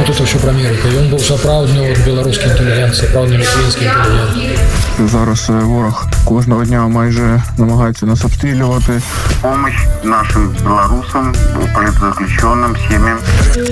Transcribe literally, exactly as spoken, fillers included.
вот это все про Америку. Ён быў сапраўдны от беларускі інтэлігент, сапраўдны літвінскі інтэлігент. Зараз ворог кожного дня майже намагається нас обстрілювати. Помощь нашим белорусам, политзаключенным, семьям.